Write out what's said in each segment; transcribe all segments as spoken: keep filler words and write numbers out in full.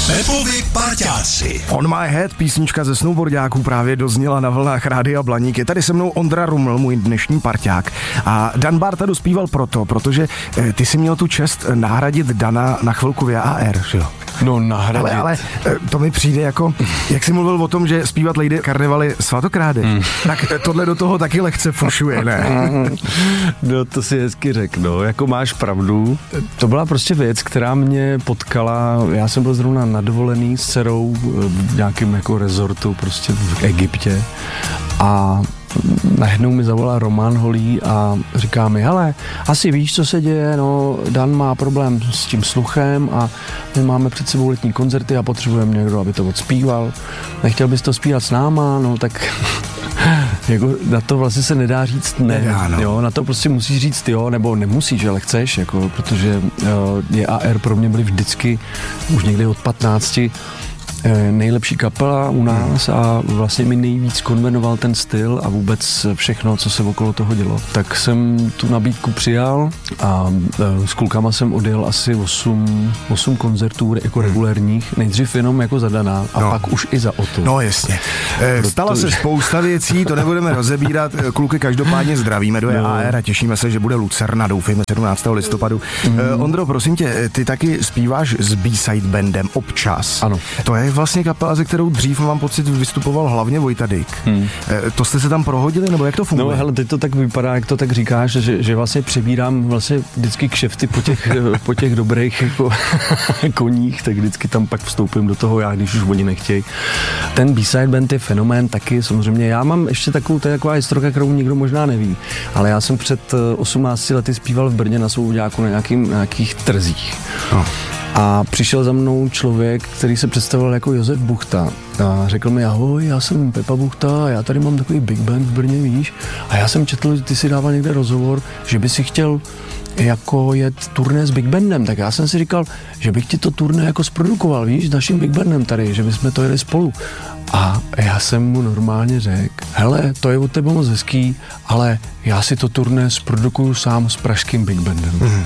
Pepovi parťáci. On My Head, písnička ze snowboardáků, právě dozněla na vlnách Rádia Blaník. Je tady se mnou Ondra Ruml, můj dnešní parťák. A Dan Bárta dospíval proto, protože eh, ty jsi měl tu čest nahradit Dana na chvilku v A R, že jo? No nahradit. Ale, ale to mi přijde jako, jak jsi mluvil o tom, že zpívat Lady Karnevaly svatokrády, mm. tak tohle do toho taky lehce fušuje, ne? No to si hezky řekl, no, jako máš pravdu. To byla prostě věc, která mě potkala, já jsem byl zrovna nadovolený s dcerou v nějakém jako rezortu prostě v Egyptě a najednou mi zavolal Roman Holý a říká mi, hele, asi víš, co se děje, no, Dan má problém s tím sluchem a my máme před sebou letní koncerty a potřebujeme někdo, aby to odspíval. Nechtěl bys to zpívat s náma, no tak jako na to vlastně se nedá říct ne, nedá, no. Jo, na to prostě musíš říct jo, nebo nemusíš, ale chceš, jako, protože je A R pro mě byly vždycky, už někdy od patnácti, nejlepší kapela u nás a vlastně mi nejvíc konvenoval ten styl a vůbec všechno, co se okolo toho dělo. Tak jsem tu nabídku přijal a s klukama jsem odjel asi osm koncertů jako regulérních, nejdřív jenom jako za Dana a no. pak už i za Otu. No jasně. E, stala se spousta věcí, to nebudeme rozebírat. Kluky každopádně zdravíme do no. A R a těšíme se, že bude Lucerna, doufejme sedmnáctého listopadu. Mm. E, Ondro, prosím tě, ty taky zpíváš s B-side bandem občas. Ano. To je vlastně kapela, ze kterou dřív, mám pocit, vystupoval hlavně Vojta Dyk. Hmm. E, to jste se tam prohodili, nebo jak to funguje? No hele, teď to tak vypadá, jak to tak říkáš, že, že vlastně přebírám vlastně vždycky kšefty po těch, po těch dobrých jako koních, tak vždycky tam pak vstoupím do toho já, když už oni nechtějí. Ten B-side band je fenomén taky, samozřejmě. Já mám ještě takovou, to je taková historka, kterou nikdo možná neví, ale já jsem před osmnácti lety zpíval v Brně na Svobodňáku na, nějakým, na nějakých trzích. No. A přišel za mnou člověk, který se představil jako Josef Buchta a řekl mi, ahoj, já jsem Pepa Buchta a já tady mám takový big band v Brně, víš? A já jsem četl, že ty si dával někde rozhovor, že by si chtěl jako jet turné s big bandem, tak já jsem si říkal, že bych ti to turné jako zprodukoval, víš, s naším big bandem tady, že bychom to jeli spolu. A já jsem mu normálně řekl, hele, to je od tebe moc hezký, ale já si to turné zprodukuju sám s pražským big bandem. Mm.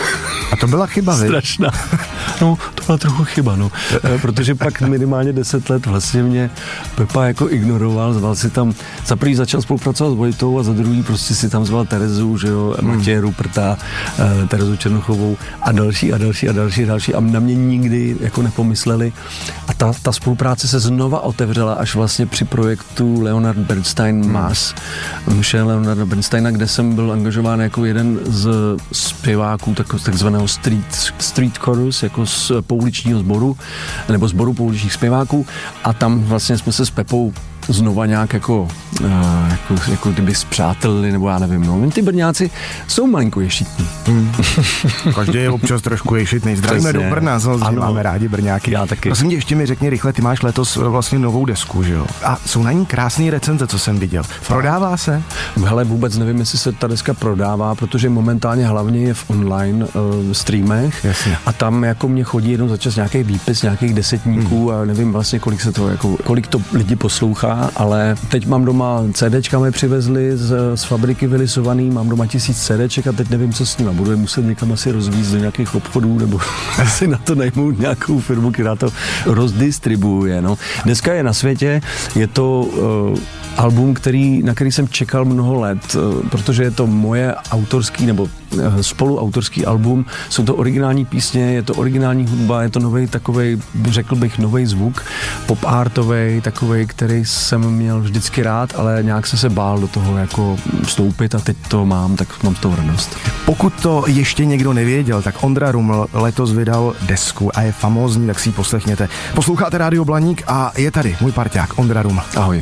A to byla chyba, vy? Strašná. No, to byla trochu chyba, no. Protože pak minimálně deset let vlastně mě Pepa jako ignoroval, zval si tam, za první začal spolupracovat s Vojtou a za druhý prostě si tam zval Terezu, že jo, hmm. Matěje Ruperta, Terezu Černochovou a další a další a další a další a na mě nikdy jako nepomysleli. A ta, ta spolupráce se znova otevřela až vlastně při projektu Leonard Bernstein hmm. Mass, Michel Leonarda Bernsteina, kde jsem byl angažován jako jeden z zpěváků tak, takzvaného street, street chorus, jako z pouličního sboru, nebo sboru pouličních zpěváků a tam vlastně jsme se s Pepou znova nějak jako, uh, jako, jako kdyby spřátelili, nebo já nevím, no. Ty Brňáci jsou malinko ješitní. Hmm. Každý je občas trošku ješitný. Zdravíme do Brna, samozřejmě máme rádi Brňáky. Já taky. Prosím tě, ještě mi řekni rychle, ty máš letos vlastně novou desku, že jo? A jsou na ní krásné recenze, co jsem viděl. Prodává se? Hele, vůbec nevím, jestli se ta deska prodává, protože momentálně hlavně je v online uh, streamech. Jasně. A tam jako mě chodí jenom za čas nějaký výpis nějakých desetníků hmm. a nevím vlastně, kolik se to, jako, kolik to lidi poslouchá, ale teď mám doma CDčka, mi přivezli z, z fabriky vylisovaný, mám doma tisíc CDček a teď nevím, co s nima. Budu je muset někam asi rozvízt do nějakých obchodů, nebo asi na to najmout nějakou firmu, která to rozdistribuuje. No. Dneska je na světě, je to uh, album, který, na který jsem čekal mnoho let, uh, protože je to moje autorský nebo uh, spoluautorský album, jsou to originální písně, je to originální hudba, je to novej takovej, řekl bych, novej zvuk, pop artovej, takovej, který jsem měl vždycky rád, ale nějak jsem se bál do toho jako vstoupit a teď to mám, tak mám z toho radost. Pokud to ještě někdo nevěděl, tak Ondra Ruml letos vydal desku a je famózní, tak si ji poslechněte. Posloucháte Rádio Blaník a je tady můj parťák Ondra Ruml. Ahoj.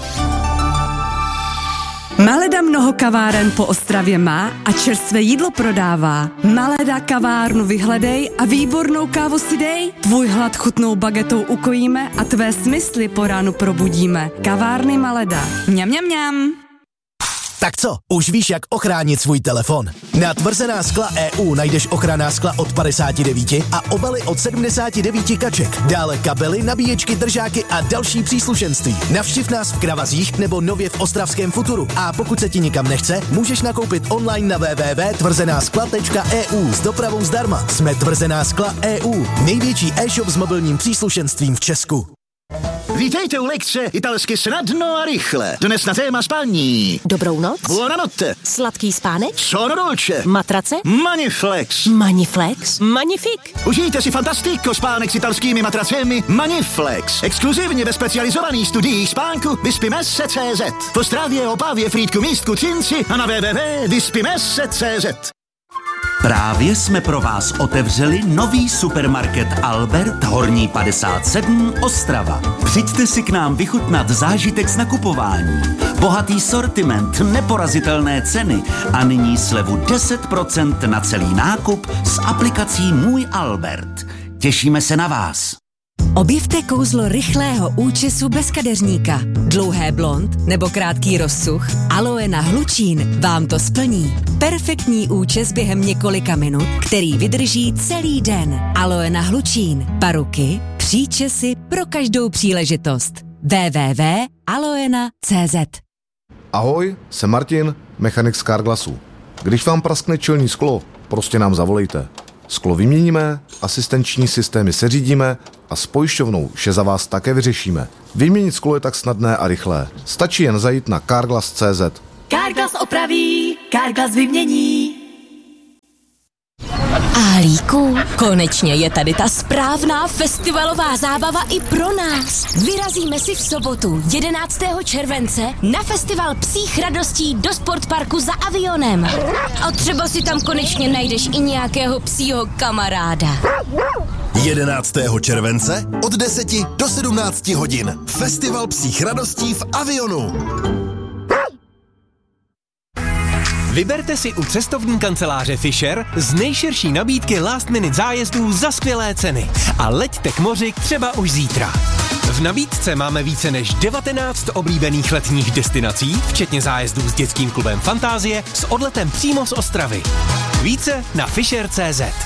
Maleda mnoho kaváren po Ostravě má a čerstvé jídlo prodává. Maleda kavárnu vyhledej a výbornou kávu si dej. Tvůj hlad chutnou bagetou ukojíme a tvé smysly po ránu probudíme. Kavárny Maleda. Mňam, mňam, mňam. Tak co, už víš, jak ochránit svůj telefon? Na Tvrzená skla E U najdeš ochranná skla od padesát devět a obaly od sedmdesát devět kaček. Dále kabely, nabíječky, držáky a další příslušenství. Navštiv nás v Kravazích nebo nově v ostravském Futuru. A pokud se ti nikam nechce, můžeš nakoupit online na w w w tečka tvrzená skla tečka e u s dopravou zdarma. Jsme Tvrzená skla E U, největší e-shop s mobilním příslušenstvím v Česku. Vítejte u lekce italsky snadno a rychle. Dnes na téma spaní. Dobrou noc. Buonanotte. Sladký spánek. Sono dolce. Matrace. Maniflex. Maniflex. Magnifik. Užijte si fantastico spánek s italskými matracemi Maniflex. Exkluzivně ve specializovaných studiích spánku vyspíme se tečka cé zet. V Ostravě, Opavě, Frýdku, Místku, Třinci a na w w w tečka vyspíme se tečka cé zet. Právě jsme pro vás otevřeli nový supermarket Albert Horní padesát sedm Ostrava. Přijďte si k nám vychutnat zážitek z nakupování. Bohatý sortiment, neporazitelné ceny a nyní slevu deset procent na celý nákup s aplikací Můj Albert. Těšíme se na vás. Objevte kouzlo rychlého účesu bez kadeřníka. Dlouhé blond nebo krátký rozsuch? Aloe na hlučín vám to splní. Perfektní účes během několika minut, který vydrží celý den. Aloe na hlučín. Paruky, příčesy pro každou příležitost. w w w tečka aloena tečka cé zet. Ahoj, jsem Martin, mechanik z Carglassu. Když vám praskne čelní sklo, prostě nám zavolejte. Sklo vyměníme, asistenční systémy seřídíme a s pojišťovnou vše za vás také vyřešíme. Vyměnit sklo je tak snadné a rychlé. Stačí jen zajít na carglass tečka cé zet. Carglass opraví, Carglass vymění. Alíku, konečně je tady ta správná festivalová zábava i pro nás. Vyrazíme si v sobotu jedenáctého července na festival psích radostí do sportparku za Avionem. A třeba si tam konečně najdeš i nějakého psího kamaráda. jedenáctého července od deseti do sedmnácti hodin. Festival psích radostí v Avionu. Vyberte si u cestovní kanceláře Fisher z nejširší nabídky last minute zájezdů za skvělé ceny a leďte k moři třeba už zítra. V nabídce máme více než devatenáct oblíbených letních destinací, včetně zájezdů s dětským klubem Fantázie s odletem přímo z Ostravy. Více na fisher tečka cé zet.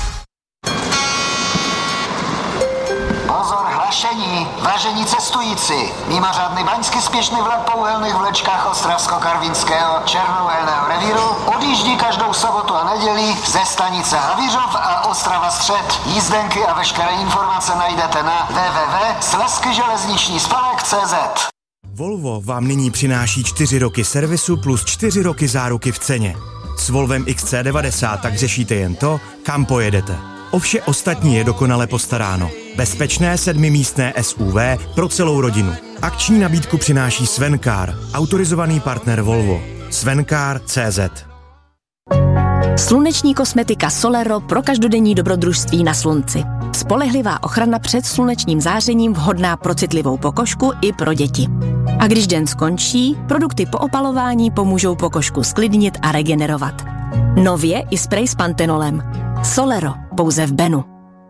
Pozor, hlášení, vážení cestující. Mimořádný baňský spěšný vlak po uhelných vlečkách Ostravsko-Karvinského Černou-uhelného revíru odjíždí každou sobotu a nedělí ze stanice Havířov a Ostrava střed. Jízdenky a veškeré informace najdete na w w w tečka slezský železniční spolek tečka cé zet. Volvo vám nyní přináší čtyři roky servisu plus čtyři roky záruky v ceně. S Volvem X C devadesát tak řešíte jen to, kam pojedete. O vše ostatní je dokonale postaráno. Bezpečné sedmimístné S U V pro celou rodinu. Akční nabídku přináší Svencar, autorizovaný partner Volvo. Svencar tečka cé zet. Sluneční kosmetika Solero pro každodenní dobrodružství na slunci. Spolehlivá ochrana před slunečním zářením vhodná pro citlivou pokožku i pro děti. A když den skončí, produkty po opalování pomůžou pokožku sklidnit a regenerovat. Nově i sprej s pantenolem. Solero, pouze v Benu.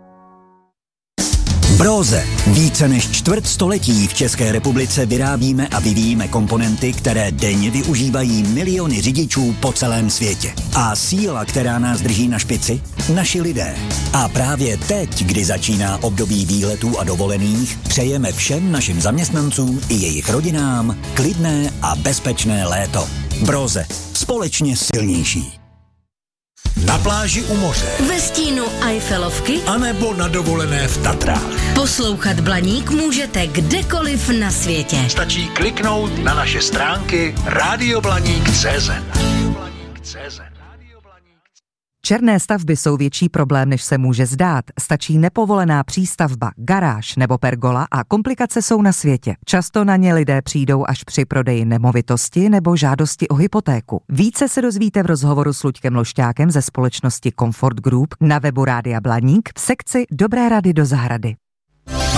Broze. Více než čtvrt století v České republice vyrábíme a vyvíjíme komponenty, které denně využívají miliony řidičů po celém světě. A síla, která nás drží na špici? Naši lidé. A právě teď, kdy začíná období výletů a dovolených, přejeme všem našim zaměstnancům i jejich rodinám klidné a bezpečné léto. Broze. Společně silnější. Na pláži u moře. Ve stínu Eiffelovky A nebo na dovolené v Tatrách. poslouchat Blaník můžete kdekoliv na světě. Stačí kliknout na naše stránky radioblaník tečka cé zet. Černé stavby jsou větší problém, než se může zdát. Stačí nepovolená přístavba, garáž nebo pergola a komplikace jsou na světě. Často na ně lidé přijdou až při prodeji nemovitosti nebo žádosti o hypotéku. Více se dozvíte v rozhovoru s Luďkem Lošťákem ze společnosti Comfort Group na webu Rádia Blaník v sekci Dobré rady do zahrady.